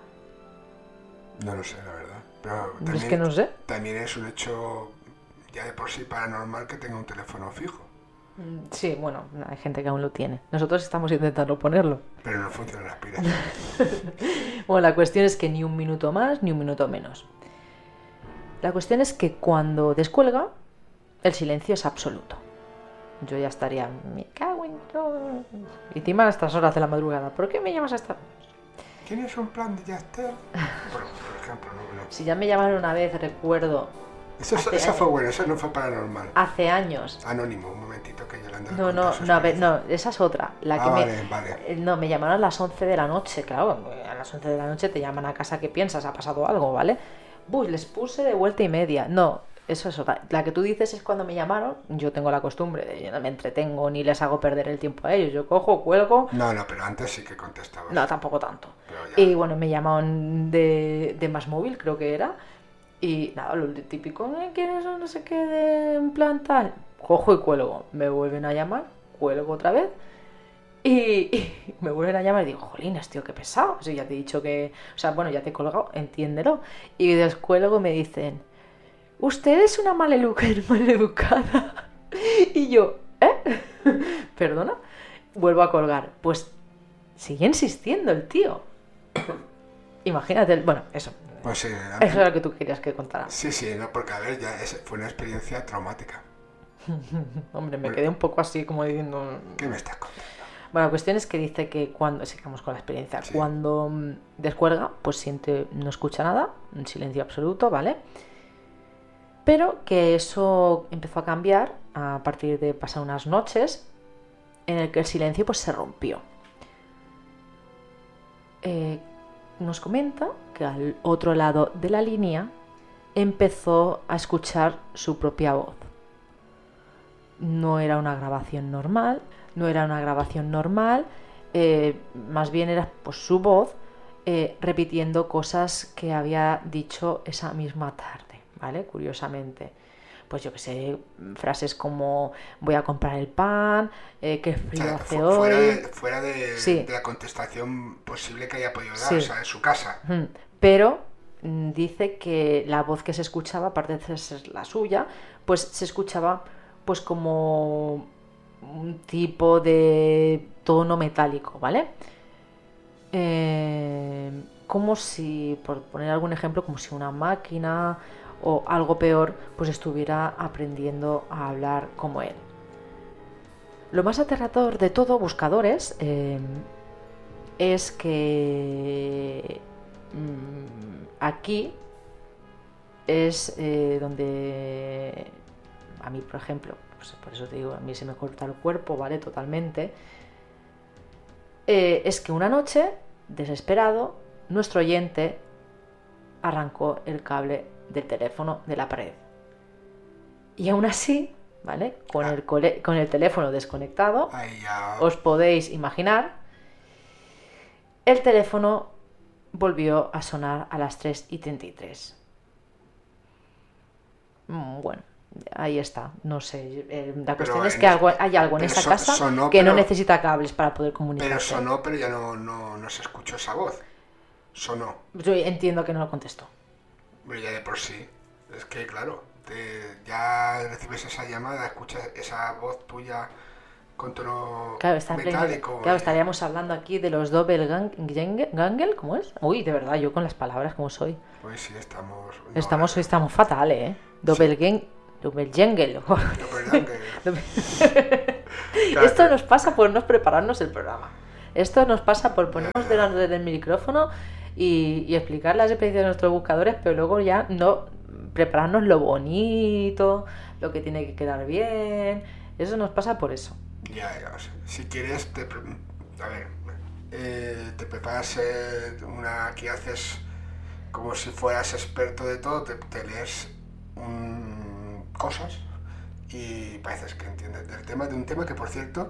No lo sé, la verdad. Pero también, es que no sé. También es un hecho ya de por sí paranormal que tenga un teléfono fijo. Sí, bueno, hay gente que aún lo tiene. Nosotros estamos intentando ponerlo. Pero no funcionan las pilas. Bueno, la cuestión es que ni un minuto más ni un minuto menos. La cuestión es que cuando descuelga, el silencio es absoluto. Yo ya estaría, me cago en todo. Y encima a estas horas de la madrugada. ¿Por qué me llamas a esta? ¿Tienes un plan de Yastel? Por ejemplo, no. Si ya me llamaron una vez, recuerdo. Esa fue buena, eso no fue paranormal. Hace años. Anónimo, un momentito que Yolanda. No, esa es otra. Vale. No, me llamaron a las 11 de la noche, claro. A las 11 de la noche te llaman a casa, ¿qué piensas? ¿Ha pasado algo, vale? Les puse de vuelta y media. No, eso es otra. La que tú dices es cuando me llamaron. Yo tengo la costumbre de, yo no me entretengo ni les hago perder el tiempo a ellos. Yo cojo, cuelgo. No, pero antes sí que contestaba. No, tampoco tanto. Y bueno, me llamaron de Más Móvil, creo que era. Y nada, lo típico, ¿quieres no sé qué de en plan tal? Cojo y cuelgo. Me vuelven a llamar, cuelgo otra vez. Y me vuelven a llamar y digo, jolines, tío, qué pesado. O sea, ya te he dicho que... O sea, bueno, ya te he colgado, entiéndelo. Y descuelgo me dicen, usted es una maleducada. Y yo, ¿perdona? Vuelvo a colgar. Pues sigue insistiendo el tío. Imagínate, bueno, eso. Pues sí, eso era lo que tú querías que contara. Sí, no, porque a ver, fue una experiencia traumática. Hombre, me quedé un poco así como diciendo... ¿Qué me estás contando? Bueno, la cuestión es que dice que cuando... Sigamos con la experiencia. Sí. Cuando descuelga, pues no escucha nada, un silencio absoluto, ¿vale? Pero que eso empezó a cambiar a partir de pasar unas noches en el que el silencio pues se rompió. Nos comenta que al otro lado de la línea empezó a escuchar su propia voz. No era una grabación normal, más bien era pues su voz repitiendo cosas que había dicho esa misma tarde, ¿vale? Curiosamente. Pues yo que sé, frases como voy a comprar el pan, qué frío hace hoy. Fuera de la contestación posible que haya podido dar, o sea, en su casa. Pero dice que la voz que se escuchaba, aparte de ser la suya, pues se escuchaba pues como un tipo de tono metálico, ¿vale? Como si, por poner algún ejemplo, como si una máquina o algo peor, pues estuviera aprendiendo a hablar como él. Lo más aterrador de todo, buscadores, es que aquí es donde a mí, por ejemplo, pues por eso te digo, a mí se me corta el cuerpo, ¿vale? Totalmente. Es que una noche, desesperado, nuestro oyente arrancó el cable del teléfono de la pared. Y aún así, ¿vale? Con el teléfono desconectado, os podéis imaginar, el teléfono volvió a sonar a las 3:33. Bueno, ahí está. No sé. La cuestión es que hay algo en esa casa que no necesita cables para poder comunicarse. Pero sonó, pero ya no se escuchó esa voz. Sonó. Yo entiendo que no lo contestó. Pero ya de por sí. Es que, claro, ya recibes esa llamada, escuchas esa voz tuya con tono Claro, metálico. claro, estaríamos hablando aquí de los doppelganger, ¿cómo es? Uy, de verdad, yo con las palabras como soy. Hoy sí estamos... Hoy estamos fatal, ¿eh? Doppelganger. Doppelganger. Esto nos pasa por no prepararnos el programa. Esto nos pasa por ponernos delante del micrófono y explicar las experiencias de nuestros buscadores, pero luego ya no prepararnos lo bonito, lo que tiene que quedar bien. Eso nos pasa por eso. Ya, o sea, si quieres, te preparas que haces como si fueras experto de todo, te lees cosas y pareces que entiendes del tema, de un tema que, por cierto,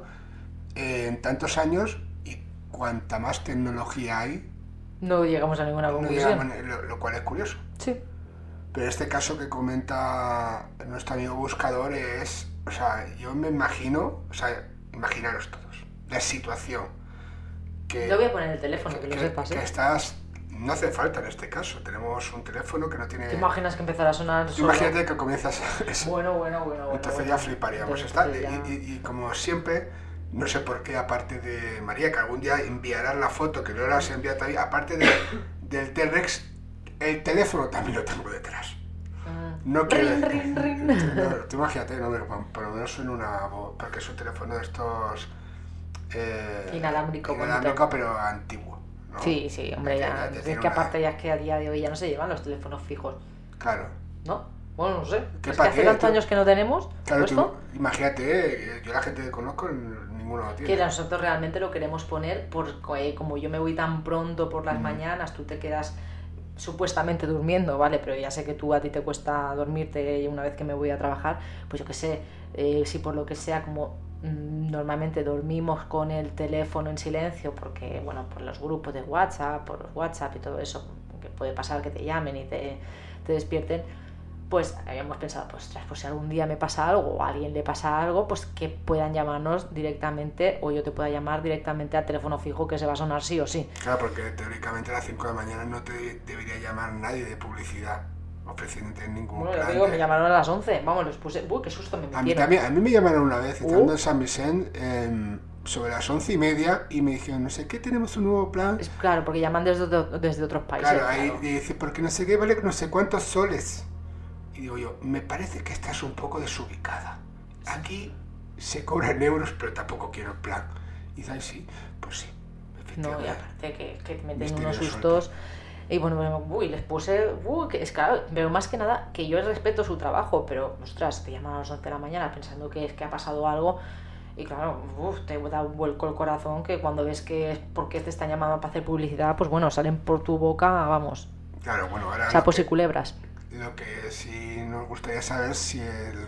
en tantos años y cuanta más tecnología hay, no llegamos a ninguna conclusión. Lo cual es curioso. Sí. Pero este caso que comenta nuestro amigo buscador es, o sea, yo me imagino, o sea, imaginaros todos, la situación que... Yo voy a poner el teléfono, que lo sepas, ¿eh? Que estás... No hace falta en este caso, tenemos un teléfono que no tiene... ¿Te imaginas que empezara a sonar solo? Imagínate que comienzas eso. Bueno. Entonces ya fliparíamos. Y como siempre, no sé por qué, aparte de María, que algún día enviarás la foto, que no la has enviado todavía, aparte del T-Rex, el teléfono también lo tengo detrás. No quiero... Ring. No, tú imagínate, no, por lo menos suena una voz, porque es un teléfono de estos... inalámbrico, pero antiguo, ¿no? Sí, hombre, ya es que aparte ya es que a día de hoy ya no se llevan los teléfonos fijos. Claro. ¿No? Bueno, no sé. Es que hace tantos años que no tenemos. Claro, tú, imagínate, yo la gente que conozco, ninguno lo tiene. Que nosotros realmente lo queremos poner porque como yo me voy tan pronto por las mañanas, tú te quedas supuestamente durmiendo, ¿vale? Pero ya sé que a ti te cuesta dormirte una vez que me voy a trabajar, pues yo qué sé, si por lo que sea, como normalmente dormimos con el teléfono en silencio, porque, bueno, por los grupos de WhatsApp, por los WhatsApp y todo eso, que puede pasar que te llamen y te despierten, pues habíamos pensado, pues si algún día me pasa algo o a alguien le pasa algo, pues que puedan llamarnos directamente o yo te pueda llamar directamente al teléfono fijo que se va a sonar sí o sí. Claro, porque teóricamente a las 5 de la mañana no te debería llamar nadie de publicidad ofreciéndote ningún plan. Bueno, digo, me llamaron a las 11, vamos, les puse... Uy, qué susto me metieron. A mí me llamaron una vez, estando en San Vicente, sobre las 11:30 y me dijeron, no sé qué, tenemos un nuevo plan. Claro, porque llaman desde otros países. Claro, ahí dice, porque no sé qué vale no sé cuántos soles. Y digo yo, me parece que estás un poco desubicada. Aquí se cobran euros, pero tampoco quiero el plan. Y dice, sí, pues sí. No, y aparte que te meten unos sustos. Y bueno, les puse, que es claro, pero más que nada que yo respeto su trabajo, pero ostras, te llaman a las 11 de la mañana pensando que es que ha pasado algo. Y claro, te da un vuelco el corazón que cuando ves que es porque te están llamando para hacer publicidad, pues bueno, salen por tu boca, vamos. Claro, bueno, ahora... Sapos y culebras. Lo que sí nos gustaría saber si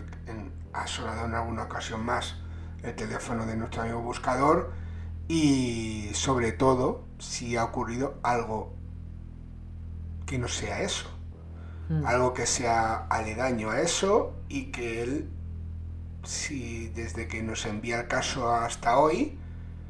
ha sonado en alguna ocasión más el teléfono de nuestro amigo buscador y sobre todo si ha ocurrido algo que no sea eso, algo que sea aledaño a eso y que él, si desde que nos envía el caso hasta hoy,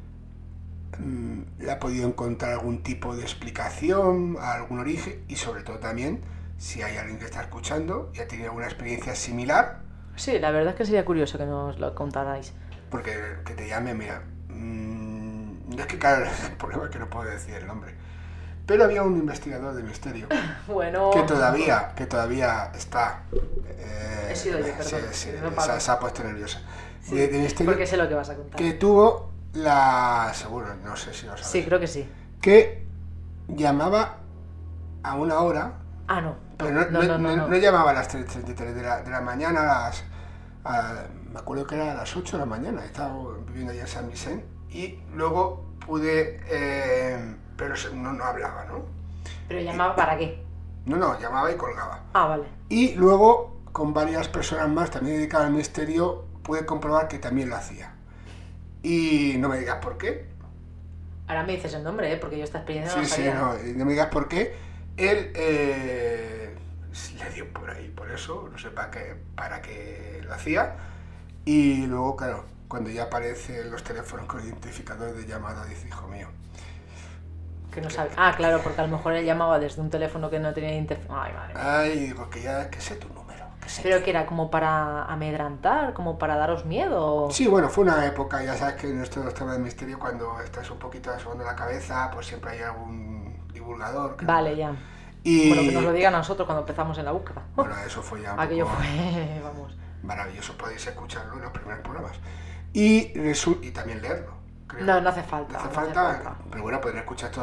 le ha podido encontrar algún tipo de explicación, algún origen y sobre todo también si hay alguien que está escuchando y ha tenido alguna experiencia similar. Sí, la verdad es que sería curioso que nos lo contarais. Porque que te llame, mira, es que claro, el problema es que no puedo decir el nombre. Pero había un investigador de misterio bueno, que todavía está... he sido yo, perdón. Sí, se ha puesto nerviosa. Sí, de misterio, porque sé lo que vas a contar. Que tuvo seguro, no sé si lo sabes. Sí, creo que sí. Que llamaba a una hora... Ah, no. Pero no llamaba a las 3:33 de la mañana, me acuerdo que era a las 8 de la mañana, estaba viviendo allá en San Vicente y luego pude, pero no hablaba, ¿no? ¿Pero llamaba para qué? No, llamaba y colgaba. Ah, vale. Y luego, con varias personas más también dedicadas al misterio, pude comprobar que también lo hacía. Y no me digas por qué. Ahora me dices el nombre, porque yo esta experiencia no la sabía. Sí, no me digas por qué. Él le dio por ahí, por eso, no sé para qué lo hacía. Y luego, claro, cuando ya aparecen los teléfonos con identificador de llamada, dice, hijo mío. Que no sabe. Ah, claro, porque a lo mejor él llamaba desde un teléfono que no tenía identificador. Ay, madre. Ay, digo, que sé tu número. ¿Pero que era como para amedrantar, como para daros miedo? Sí, bueno, fue una época, ya sabes que en estos temas de misterio, cuando estás un poquito asomando la cabeza, pues siempre hay algún divulgador. Vale, ya. Y... Bueno, que nos lo digan a nosotros cuando empezamos en la búsqueda. Bueno, eso fue ya un Aquello poco fue, vamos. maravilloso, podéis escucharlo en los primeros programas. Y también leerlo, creo. No hace falta. No hace falta, pero bueno, podréis escuchar todo